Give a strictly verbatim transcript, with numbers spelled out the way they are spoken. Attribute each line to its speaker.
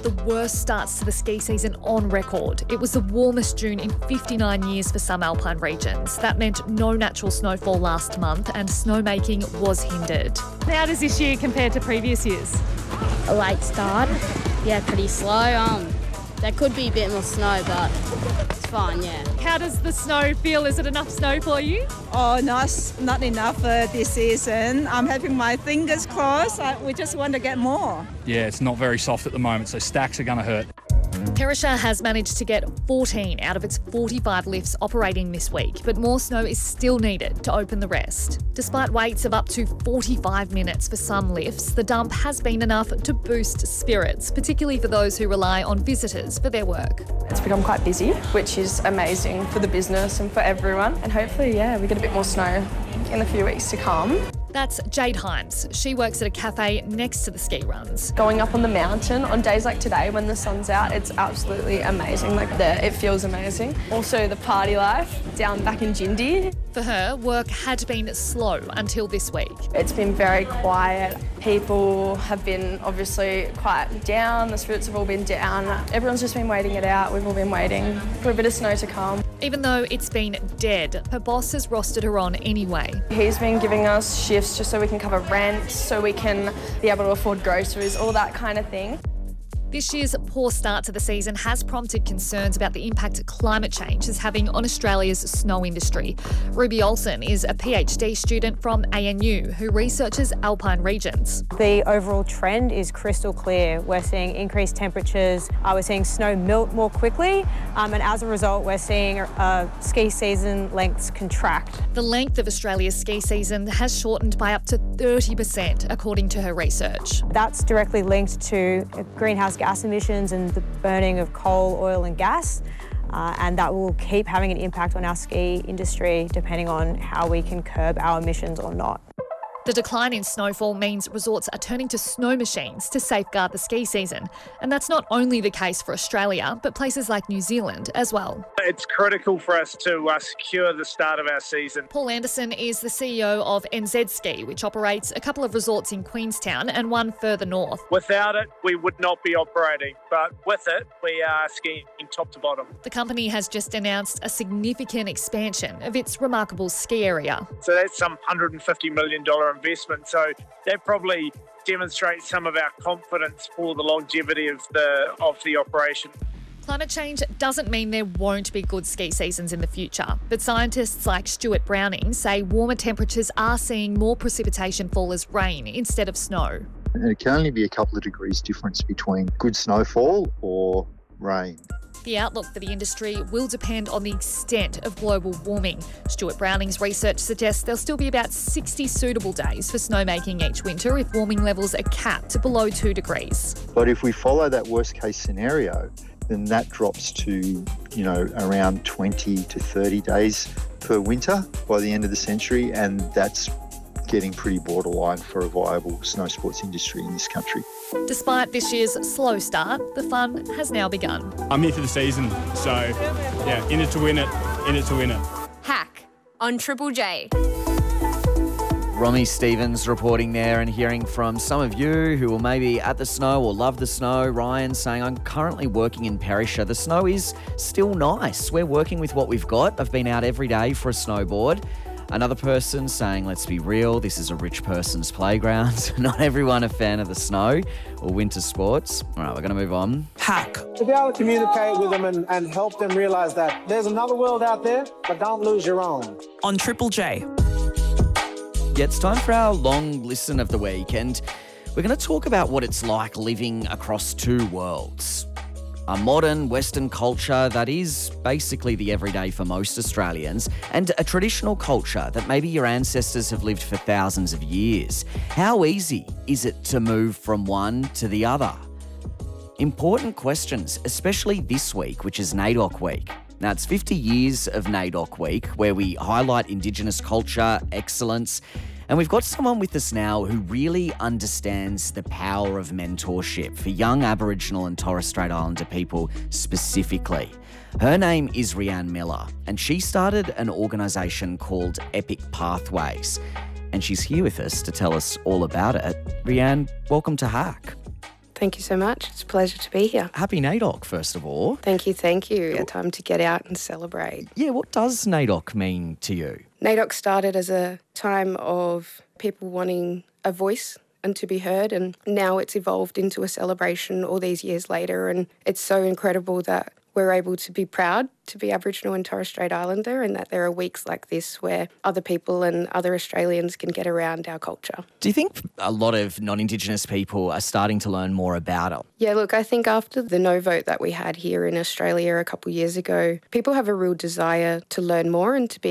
Speaker 1: the worst starts to the ski season on record. It was the warmest June in fifty-nine years for some alpine regions. That meant no natural snowfall last month and snowmaking was hindered. How does this year compare to previous years?
Speaker 2: A late start. Yeah, pretty slow. Um, there could be a bit more snow, but it's fine, yeah.
Speaker 1: How does the snow feel? Is it enough snow for you?
Speaker 3: Oh, not, not enough for this season. I'm having my fingers crossed. I, we just want to get more.
Speaker 4: Yeah, it's not very soft at the moment, so stacks are going to hurt.
Speaker 1: Perisher has managed to get fourteen out of its forty-five lifts operating this week, but more snow is still needed to open the rest. Despite waits of up to forty-five minutes for some lifts, the dump has been enough to boost spirits, particularly for those who rely on visitors for their work.
Speaker 5: It's become quite busy, which is amazing for the business and for everyone. And hopefully, yeah, we get a bit more snow in the few weeks to come.
Speaker 1: That's Jade Himes. She works at a cafe next to the ski runs.
Speaker 5: Going up on the mountain on days like today when the sun's out, it's absolutely amazing. Like there, it feels amazing. Also the party life down back in Jindy.
Speaker 1: For her, work had been slow until this week.
Speaker 5: It's been very quiet. People have been obviously quite down. The spirits have all been down. Everyone's just been waiting it out. We've all been waiting for a bit of snow to come.
Speaker 1: Even though it's been dead, her boss has rostered her on anyway.
Speaker 5: He's been giving us shifts just so we can cover rent, so we can be able to afford groceries, all that kind of thing.
Speaker 1: This year's poor start to the season has prompted concerns about the impact climate change is having on Australia's snow industry. Ruby Olsen is a PhD student from A N U who researches alpine regions.
Speaker 6: The overall trend is crystal clear. We're seeing increased temperatures, uh, we're seeing snow melt more quickly, um, and as a result we're seeing uh, ski season lengths contract.
Speaker 1: The length of Australia's ski season has shortened by up to thirty percent, according to her research.
Speaker 6: That's directly linked to greenhouse gas emissions and the burning of coal, oil and gas, uh, and that will keep having an impact on our ski industry depending on how we can curb our emissions or not.
Speaker 1: The decline in snowfall means resorts are turning to snow machines to safeguard the ski season. And that's not only the case for Australia, but places like New Zealand as well.
Speaker 7: It's critical for us to uh, secure the start of our season.
Speaker 1: Paul Anderson is the C E O of N Z Ski, which operates a couple of resorts in Queenstown and one further north.
Speaker 7: Without it, we would not be operating, but with it, we are skiing top to bottom.
Speaker 1: The company has just announced a significant expansion of its remarkable ski area.
Speaker 7: So that's some one hundred fifty million dollars investment. So that probably demonstrates some of our confidence for the longevity of the of the operation.
Speaker 1: Climate change doesn't mean there won't be good ski seasons in the future, but scientists like Stuart Browning say warmer temperatures are seeing more precipitation fall as rain instead of snow.
Speaker 8: And it can only be a couple of degrees difference between good snowfall or rain.
Speaker 1: The outlook for the industry will depend on the extent of global warming. Stuart Browning's research suggests there'll still be about sixty suitable days for snowmaking each winter if warming levels are capped below two degrees.
Speaker 8: But if we follow that worst case scenario, then that drops to, you know, around twenty to thirty days per winter by the end of the century, and that's getting pretty borderline for a viable snow sports industry in this country.
Speaker 1: Despite this year's slow start, the fun has now begun.
Speaker 9: I'm here for the season, so yeah, in it to win it, in it to win it.
Speaker 10: Hack on Triple J.
Speaker 11: Romy Stevens reporting there and hearing from some of you who will maybe at the snow or love the snow. Ryan saying, I'm currently working in Perisher. The snow is still nice. We're working with what we've got. I've been out every day for a snowboard. Another person saying, let's be real, this is a rich person's playground. Not everyone a fan of the snow or winter sports. All right, we're going to move on.
Speaker 12: Hack. To be able to communicate with them and, and help them realise that there's another world out there, but don't lose your own.
Speaker 13: On Triple J.
Speaker 11: Yeah, it's time for our long listen of the week, and we're going to talk about what it's like living across two worlds. A modern Western culture that is basically the everyday for most Australians, and a traditional culture that maybe your ancestors have lived for thousands of years. How easy is it to move from one to the other? Important questions, especially this week, which is NAIDOC Week. Now, it's fifty years of NAIDOC Week, where we highlight Indigenous culture, excellence, and we've got someone with us now who really understands the power of mentorship for young Aboriginal and Torres Strait Islander people specifically. Her name is Rhianne Miller, and she started an organisation called Epic Pathways, and she's here with us to tell us all about it. Rhianne, welcome to Hack.
Speaker 13: Thank you so much. It's a pleasure to be here.
Speaker 11: Happy NAIDOC, first of all.
Speaker 13: Thank you, thank you. A time to get out and celebrate.
Speaker 11: Yeah, what does NAIDOC mean to you?
Speaker 13: NAIDOC started as a time of people wanting a voice and to be heard, and now it's evolved into a celebration all these years later, and it's so incredible that we're able to be proud to be Aboriginal and Torres Strait Islander, and that there are weeks like this where other people and other Australians can get around our culture.
Speaker 11: Do you think a lot of non-Indigenous people are starting to learn more about it?
Speaker 13: Yeah, look, I think after the no vote that we had here in Australia a couple of years ago, people have a real desire to learn more and to be